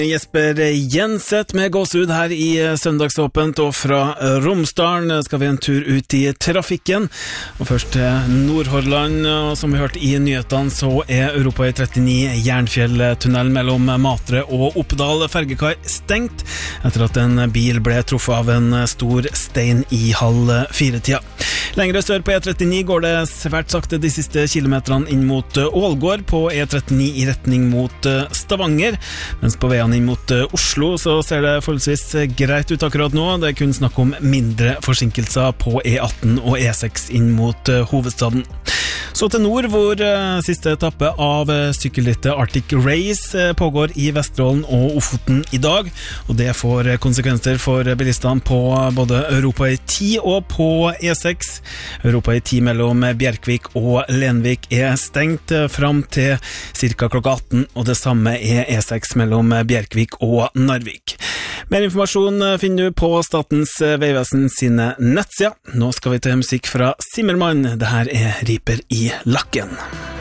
Jesper Jenseth med gåsehud her i Søndagsåpent, og fra Romsdalen skal vi en tur ut i trafikken. Og først til Nordhordland, og som vi hørte i nyhetene så Europa i 39 Jernfjelltunnel mellom Matre og Oppdal fergekai stengt etter at en bil ble truffet av en stor stein i 3:30. Lengre sør på E39 går det svært sakte de siste kilometerne inn mot Ålgård på E39 i retning mot Stavanger, mens på veien inn mot Oslo så ser det forholdsvis greit ut akkurat nå. Det er kun snakk om mindre forsinkelser på E18 og E6 inn mot hovedstaden. Så til nord, hvor siste etappe av sykkelrittet Arctic Race pågår i Vesterålen og Ofoten i dag, og det får konsekvenser for bilistene på både Europa i 10 og på E6. Europa i 10 mellom Bjerkvik og Lenvik er stengt fram til cirka klokka 18, og det samme er E6 mellom Bjerkvik og Narvik. Mer informasjon finner du på Statens Vegvesen sine nettsider. Nå skal vi til musikk fra Zimmermann. Det her er Riper i lakken.